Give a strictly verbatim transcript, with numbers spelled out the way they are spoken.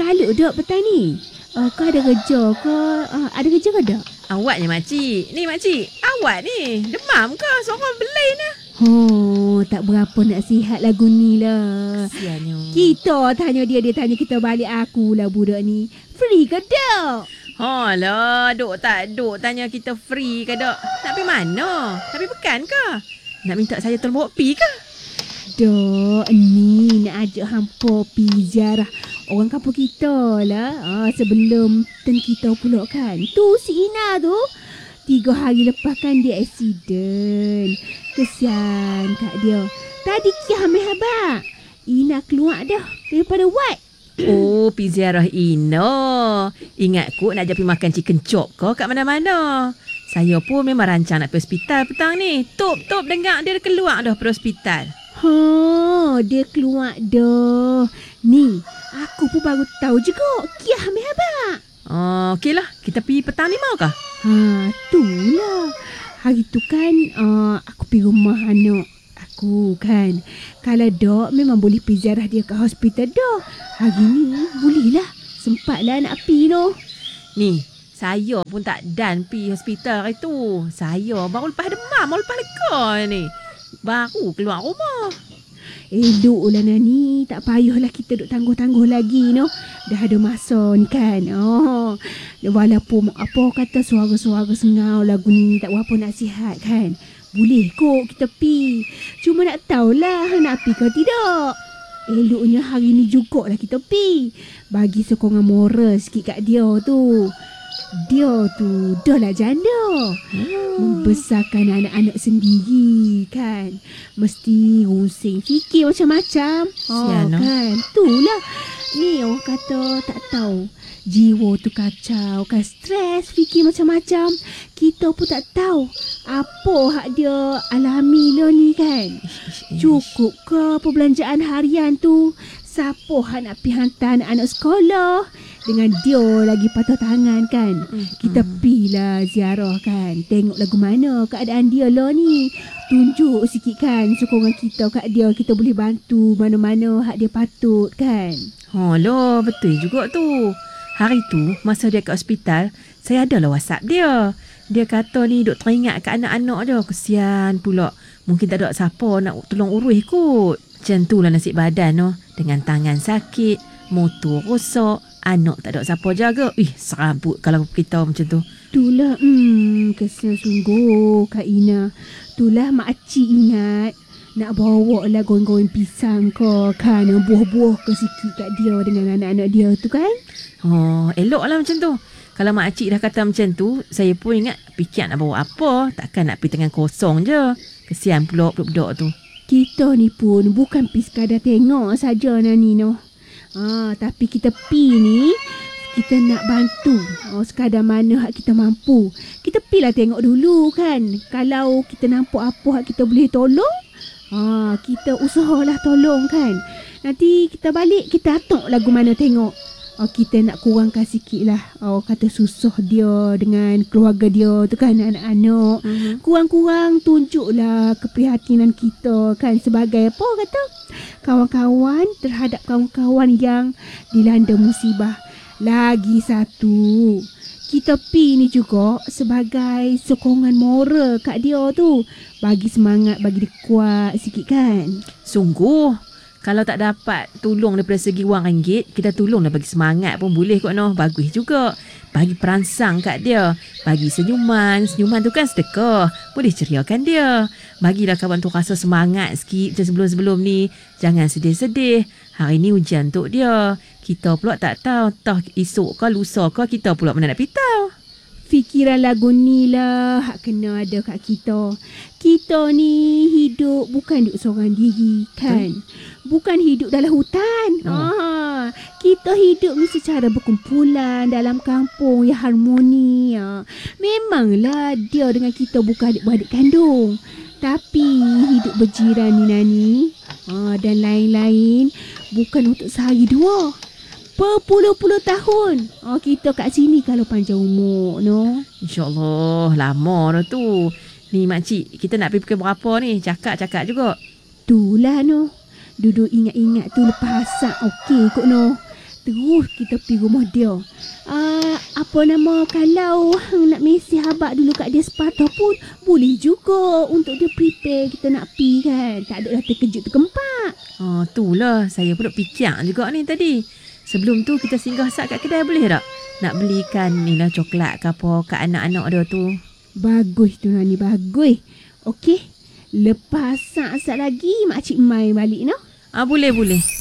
balik dok petang ni. Uh, kau ada kerja ke? Uh, ada kerja ke dok? Awaknya makcik. Ni makcik, awak ni demam ke? Seorang belai ni. Oh, tak berapa nak sihat lagu ni lah. Kesiannya. Kita tanya dia, dia tanya kita balik. Akulah budak ni. Free ke dok? Alah, duk tak duk tanya kita free ke dok? Nak pergi mana? Nak pergi pekan ke? Nak minta saya tolong bawa pi ke? Dok, ni nak ajak hampa pergi ziarah orang kampung kita lah. Ah, sebelum turn kita pula kan. Tu si Ina tu, tiga hari lepas kan dia aksiden. Kesian kat dia. Tadi kia hamil habak. Ina keluar dah daripada wad. Oh, pergi ziarah Ina. Ingat kot nak pergi makan chicken chop ke kat mana-mana. Saya pun memang rancang nak pergi hospital petang ni. Top-top dengar dia keluar dah pergi hospital. Ha, dia keluar dah. Ni, aku pun baru tahu juga. Kia hamil habak. Oh, okeylah. Kita pergi petang ni mau kah? Ha, itulah. Hari tu kan uh, aku pergi rumah anak aku kan. Kalau dok memang boleh pergi ziarah dia ke hospital dah. Hari ni bolehlah. Sempatlah nak pergi tu. Ni, saya pun tak dan pergi hospital hari tu. Saya baru lepas demam, baru lepas lega ni. Baru keluar rumah. Eloklah Nani. Tak payahlah kita duk tangguh-tangguh lagi no. Dah ada masa ni kan. Oh, walaupun apa kata suara-suara sengau lagu ni tak berapa nasihat kan. Boleh kot kita pi. Cuma nak tahulah nak pi ke tidak. Eloknya hari ni jugalah kita pi. Bagi sokongan moral sikit kat dia tu. Dia tu dah lah janda. Hmm. Membesarkan anak-anak sendiri kan. Mesti rusing fikir macam-macam. Oh, kan. Itulah. Ni orang kata tak tahu. Jiwa tu kacau kan. Stres fikir macam-macam. Kita pun tak tahu apa hak dia alami lah ni kan. Cukup ke perbelanjaan harian tu? Siapa hak nak pergi hantar anak-anak sekolah? Dengan dia lagi patah tangan kan. Mm-hmm. Kita pilah ziarah kan. Tengok lagu mana keadaan dia lah ni. Tunjuk sikit kan sokongan kita kat dia. Kita boleh bantu mana-mana hak dia patut kan. Oh lah, betul juga tu. Hari tu masa dia kat hospital, saya adalah WhatsApp dia. Dia kata ni duk teringat kat anak-anak dia. Kesian pula. Mungkin tak ada siapa nak tolong urus kot. Macam tu lah nasib badan no. Dengan tangan sakit, motor rosak, anak tak ada siapa jaga. Ih, serabut kalau kita macam tu. Itulah, hmm, kesian sungguh Kak Ina. Itulah makcik ingat nak bawa lah goreng-goreng pisang ke kan. Buah-buah ke sikit kat dia dengan anak-anak dia tu kan. Oh, elok lah macam tu. Kalau makcik dah kata macam tu, saya pun ingat fikir nak bawa apa. Takkan nak pergi tangan kosong je. Kesian pula budak-budak tu. Kita ni pun bukan pergi sekadar tengok saja Nani no. Ah, tapi kita pi ni kita nak bantu. Oh, sekadar mana hak kita mampu. Kita pilah tengok dulu kan. Kalau kita nampak apa hak kita boleh tolong, ah, kita usahalah tolong kan. Nanti kita balik kita atok lagu mana tengok. Oh, kita nak kurangkan sikit lah. Oh, kata susah dia dengan keluarga dia tu kan, anak-anak. Mm-hmm. Kurang-kurang tunjuklah keprihatinan kita kan sebagai apa kata kawan-kawan terhadap kawan-kawan yang dilanda musibah. Lagi satu, kita pi ni juga sebagai sokongan moral kat dia tu. Bagi semangat, bagi dia kuat sikit kan. Sungguh. Kalau tak dapat tolong daripada segi wang ringgit, kita tolonglah bagi semangat pun boleh kot noh. Bagus juga. Bagi perangsang kat dia. Bagi senyuman. Senyuman tu kan sedekah. Boleh ceriakan dia. Bagilah kawan tu rasa semangat sikit macam sebelum-sebelum ni. Jangan sedih-sedih. Hari ni ujian untuk dia. Kita pula tak tahu. Tah esok ke lusa ke kita pula mana nak pitau. Fikiran lagu ni lah hak kena ada kat kita. Kita ni hidup bukan duduk seorang diri kan. Bukan hidup dalam hutan. Oh. Ah, kita hidup ni secara berkumpulan dalam kampung yang harmoni. Ah. Memanglah dia dengan kita bukan adik-beradik kandung. Tapi hidup berjiran ni Nani, ah, dan lain-lain bukan untuk sehari dua. Berpuluh-puluh tahun. Oh, kita kat sini kalau panjang umur, no. InsyaAllah, lama dah tu. Ni makcik, kita nak pergi pukul berapa ni? Cakap-cakap juga. Itulah, no. Duduk ingat-ingat tu lepas asap. Okey kot, no. terus kita pergi rumah dia. Uh, apa nama, kalau hang nak mesej habak dulu kat dia sepatah pun boleh juga untuk dia prepare kita nak pergi kan. Tak ada dah terkejut terkempak. Oh, itulah. Saya pun nak fikir juga ni tadi. Sebelum tu kita singgah sat kat kedai boleh tak? Nak belikan ni lah coklat ke apa kat anak-anak dia tu. Bagus tu Nani, bagus. Okey. Lepas sat-sat lagi makcik Mai balik no. Ah, boleh boleh.